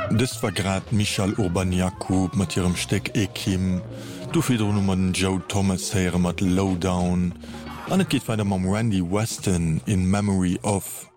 Das war grad Michael Urbaniaku mat ihrem Steck Ekim, du firdrunummer den Joe Thomas here mat Lowdown, an et geht weiter mam Randy Weston in Memory of.